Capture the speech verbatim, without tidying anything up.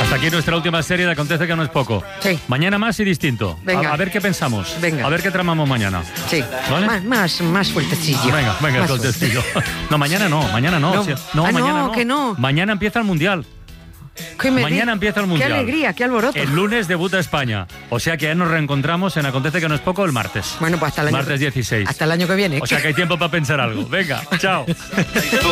Hasta aquí nuestra última serie de Acontece que no es poco. Sí. Mañana más y distinto. Venga. A, a ver qué pensamos. Venga. A ver qué tramamos mañana. Sí. ¿Vale? Más, más, más fuertecillo. Venga, venga, Más sueltecillo. No, mañana no, mañana no. No. Sí, no, Ah, mañana no, no. que no. Mañana empieza el Mundial. ¿Qué me Mañana di- empieza el Mundial. Qué alegría, qué alboroto. El lunes debuta España. O sea que ya nos reencontramos en Acontece que no es poco el martes. Bueno, pues hasta el año Martes dieciséis. Hasta el año que viene. O sea que hay tiempo para pensar algo. Venga, chao.